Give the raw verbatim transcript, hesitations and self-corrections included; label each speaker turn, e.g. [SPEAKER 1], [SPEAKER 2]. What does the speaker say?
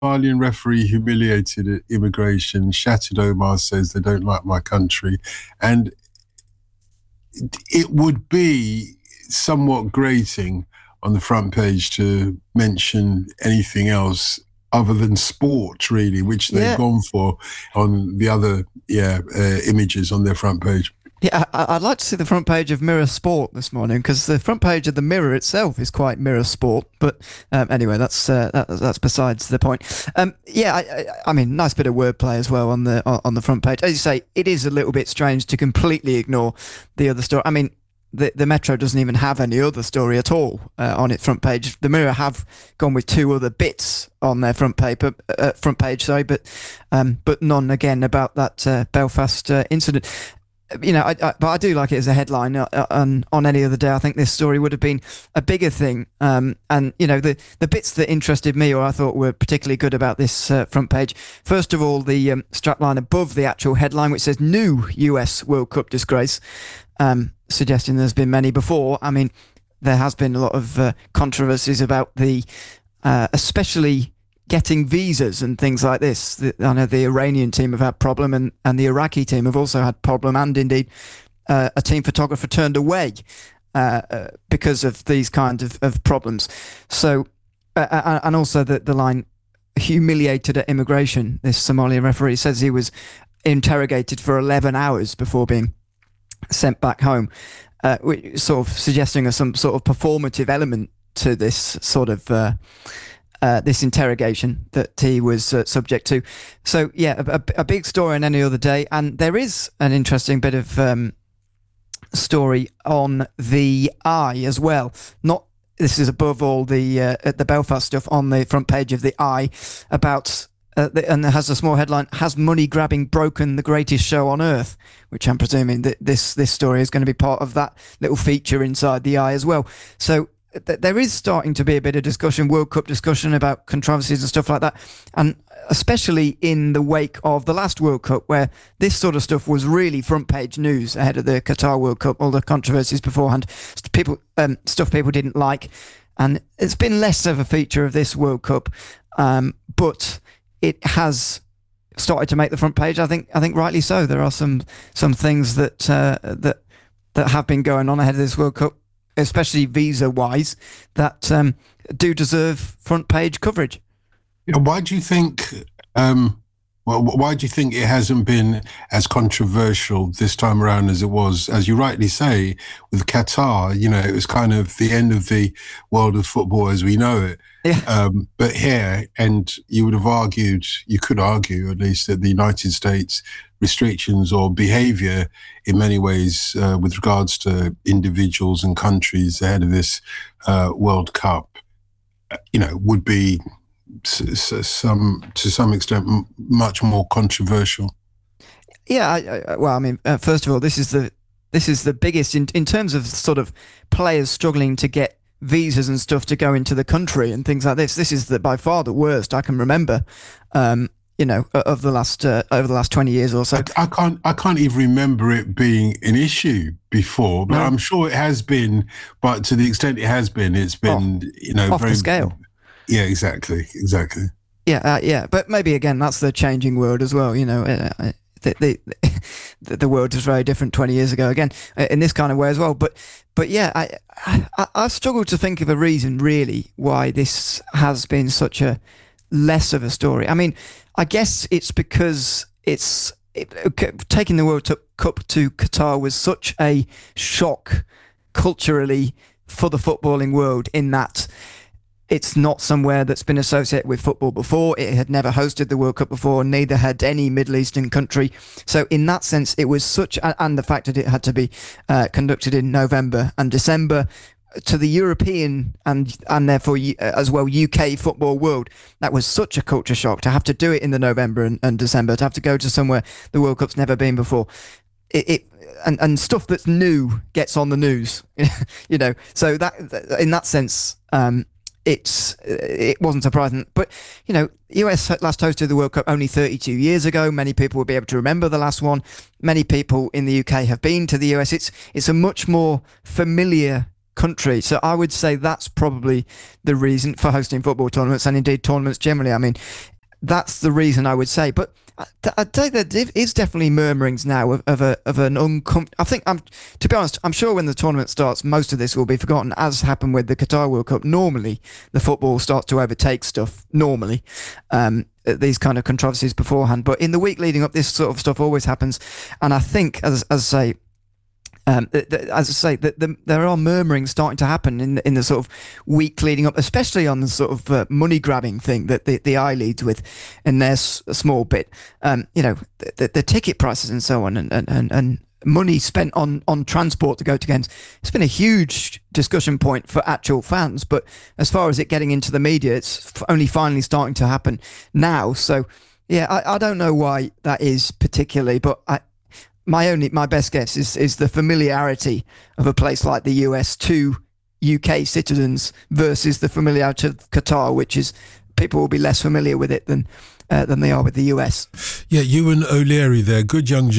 [SPEAKER 1] Somalian referee humiliated immigration. Shattered Omar says they don't like my country. And it would be somewhat grating on the front page to mention anything else other than sport, really, which they've
[SPEAKER 2] Yeah.
[SPEAKER 1] gone for on the other yeah uh, images on their front page.
[SPEAKER 2] Yeah, I, I'd like to see the front page of Mirror Sport this morning because the front page of the Mirror itself is quite Mirror Sport. But um, anyway, that's uh, that, that's besides the point. Um, yeah, I, I, I mean, nice bit of wordplay as well on the on the front page. As you say, it is a little bit strange to completely ignore the other story. I mean, the the Metro doesn't even have any other story at all uh, on its front page. The Mirror have gone with two other bits on their front paper, uh, front page, sorry, but um, but none again about that uh, Belfast uh, incident. You know, I, I, but I do like it as a headline. Uh, on on any other day, I think this story would have been a bigger thing. Um, and you know, the the bits that interested me, or I thought were particularly good about this uh, front page. First of all, the um, strapline above the actual headline, which says "New U S World Cup Disgrace," um, suggesting there's been many before. I mean, there has been a lot of uh, controversies about the, uh, especially getting visas and things like this. The, I know the Iranian team have had problem, and, and the Iraqi team have also had problem, and indeed uh, a team photographer turned away uh, uh, because of these kind of, of problems. So, uh, and also the, the line humiliated at immigration. This Somalian referee says he was interrogated for eleven hours before being sent back home, uh, which sort of suggesting some sort of performative element to this sort of uh, Uh, this interrogation that he was uh, subject to. So, yeah, a, a big story on any other day. And there is an interesting bit of um, story on the Eye as well. Not this is above all the uh, the Belfast stuff on the front page of the Eye about. Uh, the, and it has a small headline: "Has money grabbing broken the greatest show on earth?" Which I'm presuming that this this story is going to be part of that little feature inside the Eye as well. So there is starting to be a bit of discussion, World Cup discussion about controversies and stuff like that. And especially in the wake of the last World Cup, where this sort of stuff was really front page news ahead of the Qatar World Cup, all the controversies beforehand, people, um, stuff people didn't like. And it's been less of a feature of this World Cup, um, but it has started to make the front page. I think, I think rightly so. There are some, some things that, uh, that, that have been going on ahead of this World Cup, especially visa-wise, that um, do deserve front-page coverage.
[SPEAKER 1] Yeah, why do you think? Um, well, why do you think it hasn't been as controversial this time around as it was, as you rightly say, with Qatar? You know, it was kind of the end of the world of football as we know it.
[SPEAKER 2] Yeah.
[SPEAKER 1] Um, but here, and you would have argued, you could argue at least, that the United States restrictions or behavior in many ways uh, with regards to individuals and countries ahead of this uh, World Cup, you know, would be s- s- some to some extent m- much more controversial.
[SPEAKER 2] Yeah, I, I, well, I mean, uh, first of all, this is the this is the biggest in in terms of sort of players struggling to get visas and stuff to go into the country and things like this. This is the by far the worst I can remember. Um, you know, of the last uh, over the last twenty years or so.
[SPEAKER 1] I, I can't I can't even remember it being an issue before, but no. I'm sure it has been. But to the extent it has been, it's been oh, you know
[SPEAKER 2] off
[SPEAKER 1] very
[SPEAKER 2] the scale.
[SPEAKER 1] Yeah, exactly, exactly.
[SPEAKER 2] Yeah, uh, yeah, but maybe again that's the changing world as well. You know, uh, the, the the world was very different twenty years ago. Again, in this kind of way as well. But but yeah, I I, I struggle to think of a reason really why this has been such a less of a story. I mean, I guess it's because it's it, taking the World Cup to Qatar was such a shock culturally for the footballing world, in that it's not somewhere that's been associated with football before. It had never hosted the World Cup before, neither had any Middle Eastern country. So in that sense, it was such, and the fact that it had to be uh, conducted in November and December, to the European and and therefore as well U K football world, that was such a culture shock to have to do it in the November and, and December, to have to go to somewhere the World Cup's never been before. It, it and, and stuff that's new gets on the news, you know. So that in that sense, um, it's it wasn't surprising. But you know, U S last hosted the World Cup only thirty-two years ago. Many people will be able to remember the last one. Many people in the U K have been to the U S. It's it's a much more familiar country. So I would say that's probably the reason for hosting football tournaments, and indeed tournaments generally. I mean, that's the reason I would say. But I'd say that there is definitely murmurings now of, of a of an uncomfortable. I think I'm to be honest. I'm sure when the tournament starts, most of this will be forgotten, as happened with the Qatar World Cup. Normally, the football starts to overtake stuff. Normally, um, these kind of controversies beforehand. But in the week leading up, this sort of stuff always happens. And I think, as as I say. Um, the, the, as I say, the, the, there are murmurings starting to happen in in the sort of week leading up, especially on the sort of uh, money grabbing thing that the, the eye leads with in their s- small bit. Um, you know, the, the, the ticket prices and so on, and, and, and, and money spent on, on transport to go to games. It's been a huge discussion point for actual fans, but as far as it getting into the media, it's f- only finally starting to happen now. So, yeah, I, I don't know why that is particularly, but I. My only, my best guess is is the familiarity of a place like the U S to U K citizens versus the familiarity of Qatar, which is people will be less familiar with it than uh, than they are with the U S.
[SPEAKER 1] Yeah, Ewan O'Leary there, good young